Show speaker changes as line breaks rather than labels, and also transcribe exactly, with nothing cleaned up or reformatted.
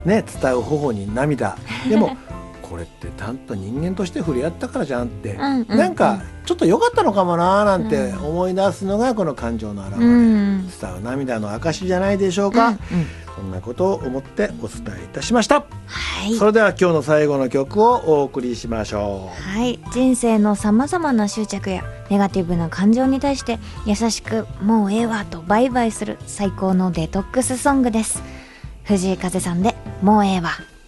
ね伝う頬に涙でもこれってちゃんと人間として触れ合ったからじゃんって、
うんうんうん、
なんかちょっと良かったのかもななんて思い出すのがこの感情の表れ、うん、伝う涙の証じゃないでしょうか、うんうん、そんなことを思ってお伝えいたしました、はい、それでは今日の最後の曲をお送りしましょう。
はい、人生のさまざまな執着やネガティブな感情に対して優しくもうええわとバイバイする最高のデトックスソングです。藤井風さんでもうええわ。